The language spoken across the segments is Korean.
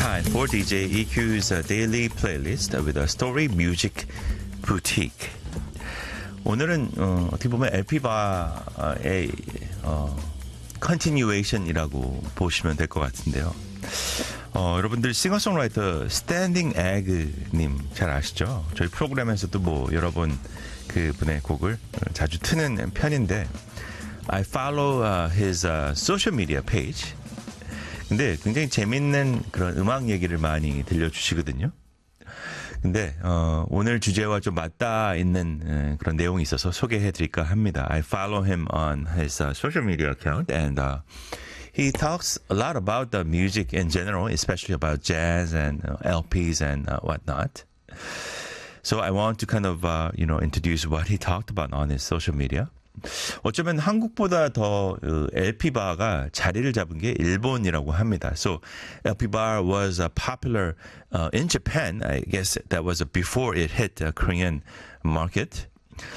time for DJ EQ's daily playlist with a story music boutique. 오늘은 어떻게 보면 LP바의 continuation이라고 보시면 될 것 같은데요. 여러분들 싱어송라이터 스탠딩 에그님 잘 아시죠? 저희 프로그램에서도 뭐 여러 번 그분의 곡을 자주 트는 편인데 I follow his social media page. 근데 굉장히 재밌는 그런 음악 얘기를 많이 들려주시거든요. 근데 오늘 주제와 좀 맞닿아 있는 그런 내용이 있어서 소개해드릴까 합니다. I follow him on his social media account and he talks a lot about the music in general, especially about jazz and LPs and whatnot. So I want to kind of introduce what he talked about on his social media. 어쩌면 한국보다 더 LP바가 자리를 잡은 게 일본이라고 합니다. So LP바 was popular in Japan. I guess that was before it hit the Korean market.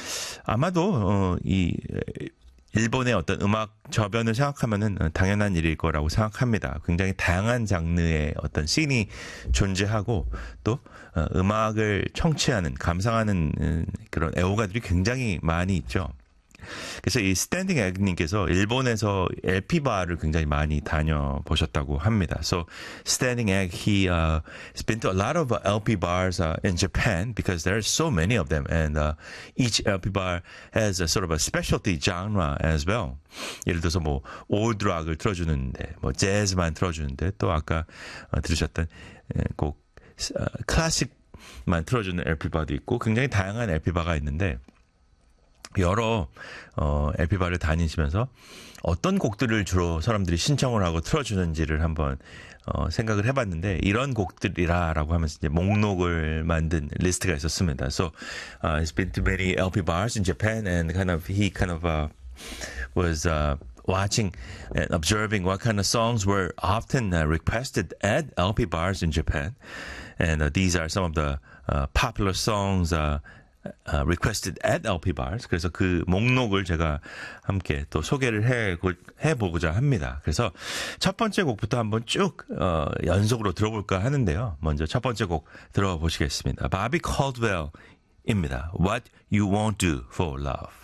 아마도 이 일본의 어떤 음악 저변을 생각하면은 당연한 일일 거라고 생각합니다. 굉장히 다양한 장르의 어떤 씬이 존재하고 또 음악을 청취하는, 감상하는 그런 애호가들이 굉장히 많이 있죠. 그래서 이 스탠딩 에그님께서 일본에서 LP바를 굉장히 많이 다녀보셨다고 합니다. So Standing Egg, he's been to a lot of LP bars in Japan because there are so many of them, and each LP bar has a sort of a specialty genre as well. 예를 들어서 뭐 올드 락을 틀어주는데, 뭐 재즈만 틀어주는데, 또 아까 들으셨던 곡 클래식만 틀어주는 LP 바도 있고 굉장히 다양한 LP 바가 있는데. 여러 LP바를 다니시면서 어떤 곡들을 주로 사람들이 신청을 하고 틀어주는지를 한번 생각을 해봤는데 이런 곡들이라라고 하면서 이제 목록을 만든 리스트가 있었습니다. So he's been to many LP bars in Japan and he was watching and observing what kind of songs were often requested at LP bars in Japan, and these are some of the popular songs. Requested at LP bars. 그래서 그 목록을 제가 함께 또 소개를 해보고자 합니다. 그래서 첫 번째 곡부터 한번 쭉 연속으로 들어볼까 하는데요. 먼저 첫 번째 곡 들어보시겠습니다. 바비 콜드웰입니다. What You Won't Do for Love.